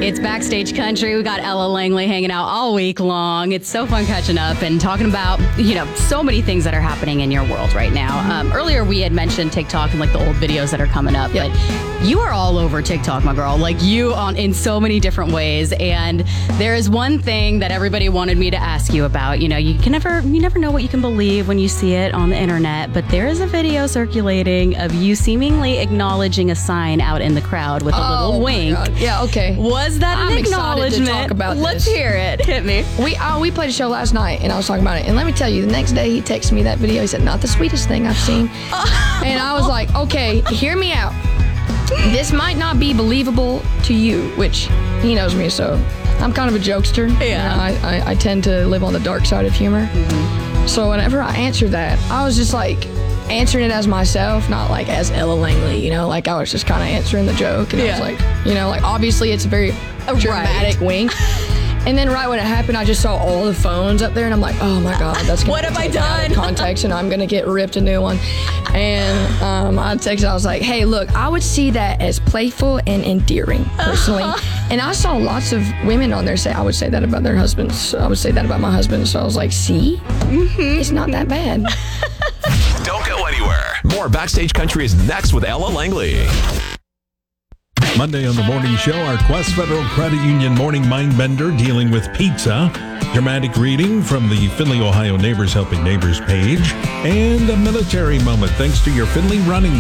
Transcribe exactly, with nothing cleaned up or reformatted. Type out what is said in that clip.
It's Backstage Country. We got Ella Langley hanging out all week long. It's so fun catching up and talking about, you know, so many things that are happening in your world right now. Um, earlier, we had mentioned TikTok and like the old videos that are coming up, Yep. but you are all over TikTok, my girl. Like you on in so many different ways. And there is one thing that everybody wanted me to ask you about. You know, you can never, you never know what you can believe when you see it on the internet, but there is a video circulating of you seemingly acknowledging a sign out in the crowd with a Oh, little my wink. God. Yeah, okay. Was that I'm an excited to acknowledgement? talk about Let's this. hear it. Hit me. We uh, we played a show last night, and I was talking about it. And let me tell you, the next day he texted me that video. He said, "Not the sweetest thing I've seen." And I was like, "Okay, hear me out. This might not be believable to you," which he knows me, so I'm kind of a jokester. Yeah. You know, I, I I tend to live on the dark side of humor. Mm-hmm. So whenever I answered that, I was just like answering it as myself, not like as Ella Langley. You know, like I was just kind of answering the joke, and Yeah. I was like, you know, like obviously it's a very dramatic wink. And then right when it happened, I just saw all the phones up there, and I'm like, oh my God, that's gonna What be have I taken out of done? context, and I'm gonna get ripped a new one. And um, I texted, I was like, hey, look, I would see that as playful and endearing, personally. And I saw lots of women on there say, I would say that about their husbands. So I would say that about my husband. So I was like, see, mm-hmm. It's not that bad. Don't go anywhere. More Backstage Country is next with Ella Langley. Monday on the morning show, our Quest Federal Credit Union morning mindbender dealing with pizza, dramatic reading from the Findlay, Ohio Neighbors Helping Neighbors page, and a military moment thanks to your Findlay Running